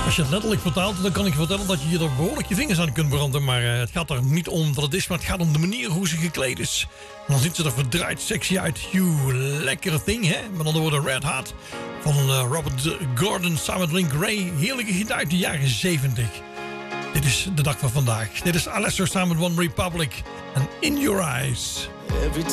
Als je het letterlijk vertaalt, dan kan ik je vertellen dat je hier er behoorlijk je vingers aan kunt branden. Maar het gaat er niet om wat het is, maar het gaat om de manier hoe ze gekleed is. En dan ziet ze er verdraaid sexy uit. You lekkere thing, hè? Met andere woorden, Red Heart van Robert Gordon samen met Link Ray. Heerlijke hit uit de jaren 70. Dit is de dag van vandaag. Dit is Alessio samen met One Republic en In Your Eyes. Every